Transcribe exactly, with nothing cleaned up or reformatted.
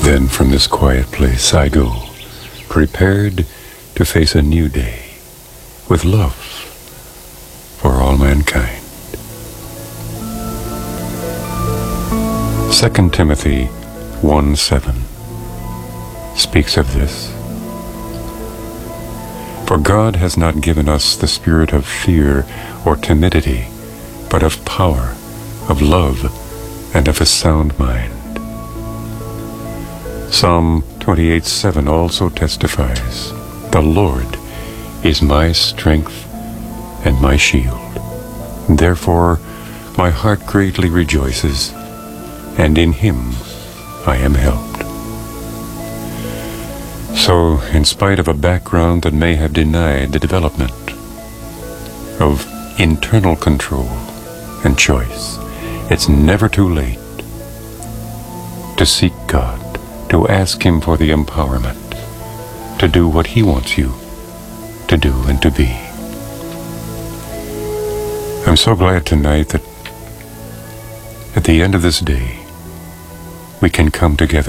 Then from this quiet place I go, prepared to face a new day with love for all mankind. Second Timothy one seven speaks of this. For God has not given us the spirit of fear or timidity, but of power, of love, and of a sound mind. Psalm twenty-eight seven also testifies, the Lord is my strength and my shield. Therefore my heart greatly rejoices, and in him I am helped. So, in spite of a background that may have denied the development of internal control and choice, it's never too late to seek God, to ask him for the empowerment to do what he wants you to do and to be. I'm so glad tonight that at the end of this day, we can come together